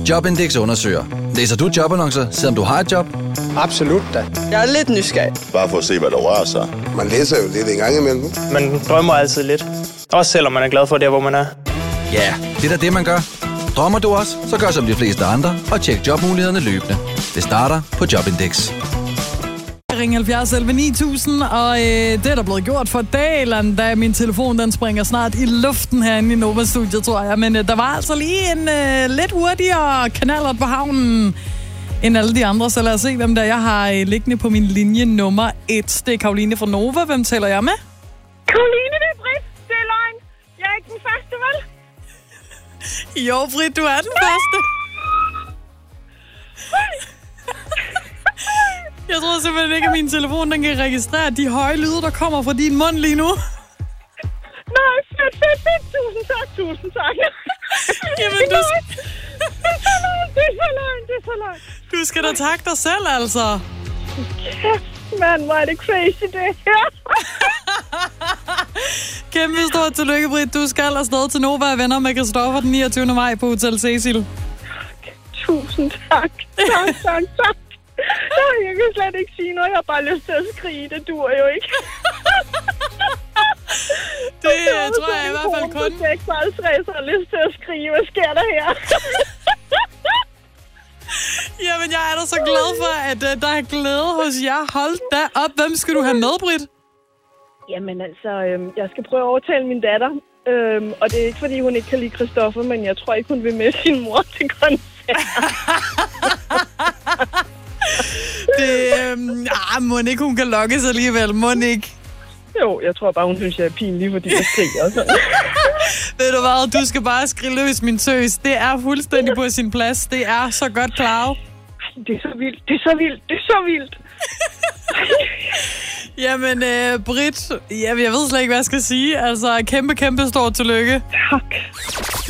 Jobindex undersøger. Læser du jobannoncer, selvom du har et job? Absolut da. Jeg er lidt nysgerrig. Bare for at se, hvad der rører sig. Man læser jo lidt en gang imellem. Man drømmer altid lidt. Også selvom man er glad for det, hvor man er. Ja, det er da det, man gør. Drømmer du også, så gør som de fleste andre og tjek jobmulighederne løbende. Det starter på Jobindex. Ring 70 11 9000, og det er der blevet gjort for dalen, da min telefon den springer snart i luften herinde i Nova-studiet, tror jeg. Men der var altså lige en lidt hurtigere kanaler på havnen end alle de andre, så lad os se, hvem der jeg har liggende på min linje nummer 1. Det er Karoline fra Nova. Hvem taler jeg med? Karoline, det er Britt. Det er løgn. Jeg er ikke den første, vel? Jo, Britt, du er den første. Jeg tror simpelthen ikke, at min telefon den kan registrere de høje lyde, der kommer fra din mund lige nu. Nej, fedt. Tusind tak. Jamen, det er så løgn. Du skal da takke dig selv, altså. Kæft, mand, hvor er det crazy, det her. Kæmpe stort tillykke, Britt. Du skal afsted til Nova og venner med Christoffer den 29. maj på Hotel Cecil. Tusind tak. Tak. Jeg kan slet ikke sige noget. Jeg har bare lyst til at skrige. Det dur jo ikke. Det tror jeg i hvert fald kun. Jeg har lyst til at skrige. Hvad sker der her? Jamen, jeg er da så glad for, at der er glæde hos jer. Hold da op. Hvem skal du have med, Britt? Jamen altså, jeg skal prøve at overtale min datter. Og det er ikke, fordi hun ikke kan lide Christoffer, men jeg tror ikke, hun vil med sin mor til koncert. Må ikke hun kan lokkes alligevel, må ikke? Jo, jeg tror bare, hun synes, jeg er pinlig, fordi jeg skriger og sådan. Ved du hvad, du skal bare skrive løs, min tøs. Det er fuldstændig på sin plads. Det er så godt klar. Det er så vildt. Jamen, Britt, jeg ved slet ikke, hvad jeg skal sige. Altså, kæmpe stort tillykke. Tak.